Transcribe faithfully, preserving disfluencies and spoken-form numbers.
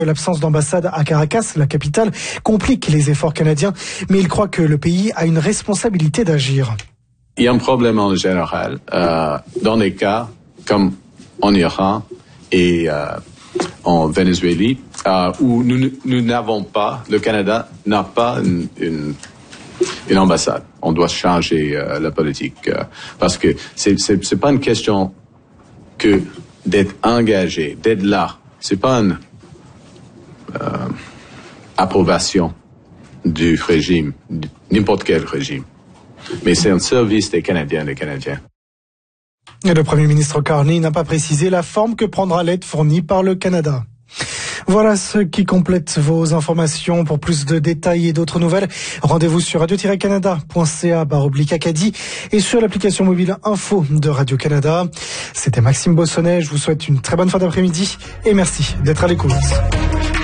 L'absence d'ambassade à Caracas, la capitale, complique les efforts canadiens, mais il croit que le pays a une responsabilité d'agir. Il y a un problème en général euh, dans les cas comme en Iran et euh, en Venezuela euh, où nous, nous n'avons pas, le Canada n'a pas une, une, une ambassade. On doit changer euh, la politique euh, parce que c'est, c'est, c'est pas une question que d'être engagé, d'être là. C'est pas une euh, approbation du régime, n'importe quel régime. Mais c'est un service des Canadiens et des Canadiens. Et le Premier ministre Carney n'a pas précisé la forme que prendra l'aide fournie par le Canada. Voilà ce qui complète vos informations. Pour plus de détails et d'autres nouvelles, rendez-vous sur radio tiret canada point c a barre oblique Acadie et sur l'application mobile Info de Radio-Canada. C'était Maxime Bossonnet. Je vous souhaite une très bonne fin d'après-midi et merci d'être à l'écoute.